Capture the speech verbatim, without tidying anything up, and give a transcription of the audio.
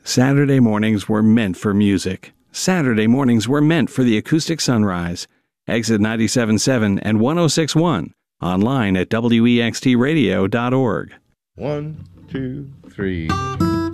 Saturday mornings were meant for music. Saturday mornings were meant for the acoustic sunrise. Exit ninety-seven point seven and one oh six point one. Online at W E X T radio dot org. One, two, three.